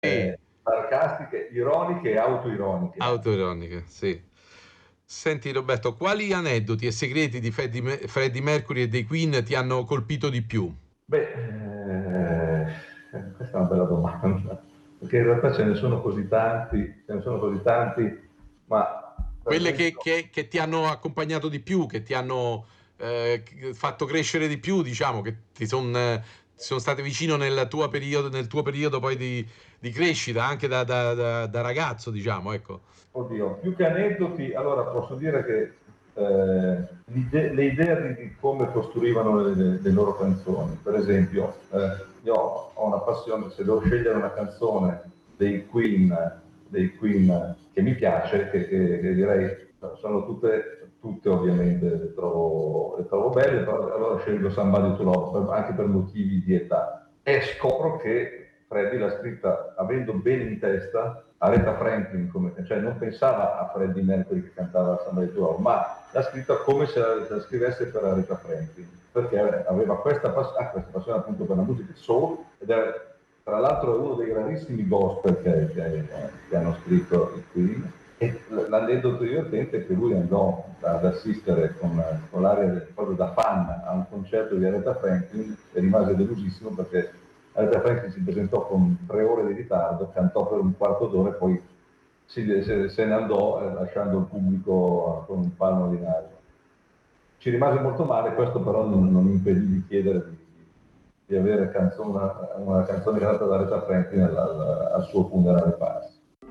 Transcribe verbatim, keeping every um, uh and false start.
Sì. sarcastiche, ironiche e autoironiche anche. Autoironica, sì. Senti Roberto, quali aneddoti e segreti di Freddie Me Freddie Mercury e dei Queen ti hanno colpito di più? Beh, ehm, questa è una bella domanda, perché in realtà ce ne sono così tanti, ce ne sono così tanti, ma per Quelle che esempio che che ti hanno accompagnato di più, che ti hanno, ehm, c fatto crescere di più, diciamo, che ti son ti sono state vicino nel tuo periodo nel tuo periodo poi di di crescita, anche da da da da ragazzo, diciamo, ecco. Oddio, più che aneddoti, allora posso dire che eh, l'ide- le idee di come costruivano le, le- le loro canzoni. Per esempio, eh, io ho una passione, se devo scegliere una canzone dei Queen, dei Queen che mi piace, che, che- che direi sono tutte, tutte ovviamente le trovo, le trovo belle, però allora scelgo Somebody to Love, per- anche per motivi di età. E scopro che Freddie l'ha scritta avendo bene in testa Aretha Franklin, come, cioè non pensava a Freddie Mercury che cantava Somebody to Love, ma l'ha scritta come se la, se la scrivesse per Aretha Franklin, perché aveva questa, pass- ah, questa passione appunto per la musica soul, ed è tra l'altro uno dei rarissimi gospel che, che, che hanno scritto i Queen. E l'aneddoto divertente è che lui andò ad assistere con, con l'aria proprio da fan a un concerto di Aretha Franklin e rimase delusissimo perché Aretha Franklin si presentò con tre ore di ritardo, cantò per un quarto d'ora e poi si, se, se ne andò eh, lasciando il pubblico con un palmo di naso. Ci rimase molto male, questo però non, non impedì di chiedere di, di avere canzone, una canzone cantata da Aretha Franklin al, al, al suo funerale pass.